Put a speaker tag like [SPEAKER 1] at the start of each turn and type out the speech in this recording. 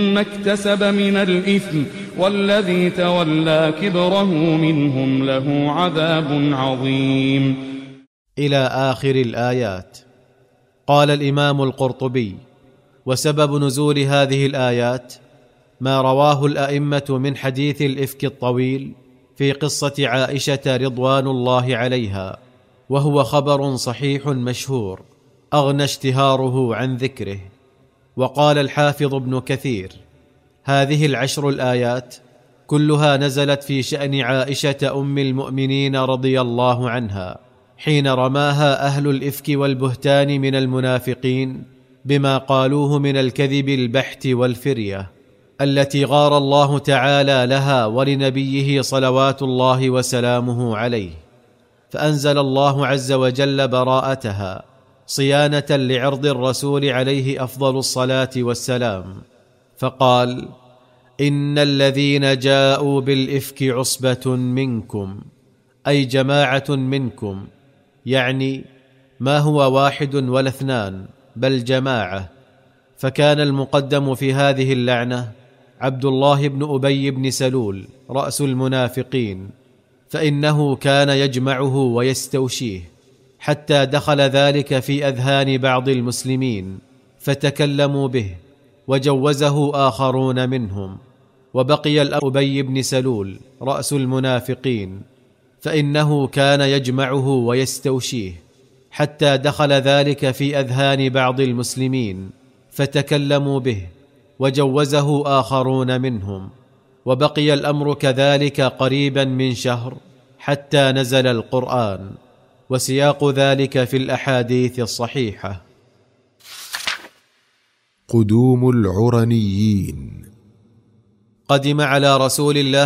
[SPEAKER 1] ما اكتسب من الإثم والذي تولى كبره منهم له عذاب عظيم.
[SPEAKER 2] إلى آخر الآيات. قال الإمام القرطبي: وسبب نزول هذه الآيات ما رواه الأئمة من حديث الإفك الطويل في قصة عائشة رضوان الله عليها، وهو خبر صحيح مشهور أغنى اشتهاره عن ذكره. وقال الحافظ ابن كثير: هذه العشر الآيات كلها نزلت في شأن عائشة أم المؤمنين رضي الله عنها حين رماها أهل الإفك والبهتان من المنافقين بما قالوه من الكذب البحت والفرية، التي غار الله تعالى لها ولنبيه صلوات الله وسلامه عليه، فأنزل الله عز وجل براءتها صيانة لعرض الرسول عليه أفضل الصلاة والسلام، فقال: إن الذين جاءوا بالإفك عصبة منكم، أي جماعة منكم، يعني ما هو واحد ولا اثنان بل جماعة. فكان المقدم في هذه اللعنة عبد الله بن أبي بن سلول رأس المنافقين، فإنه كان يجمعه ويستوشيه حتى دخل ذلك في أذهان بعض المسلمين فتكلموا به وجوزه آخرون منهم. وبقي الأبي بن سلول رأس المنافقين، فإنه كان يجمعه ويستوشيه حتى دخل ذلك في أذهان بعض المسلمين فتكلموا به وجوزه آخرون منهم. وبقي الأمر كذلك قريبا من شهر حتى نزل القرآن، وسياق ذلك في الأحاديث الصحيحة.
[SPEAKER 3] قدوم العرنيين.
[SPEAKER 2] قدم على رسول الله